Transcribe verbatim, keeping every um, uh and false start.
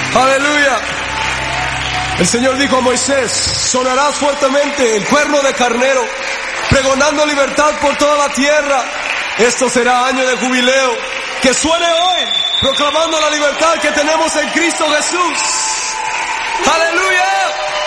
Aleluya. El Señor dijo a Moisés: sonarás fuertemente el cuerno de carnero, pregonando libertad por toda la tierra. Esto será año de jubileo. Que suene hoy, proclamando la libertad que tenemos en Cristo Jesús. Aleluya.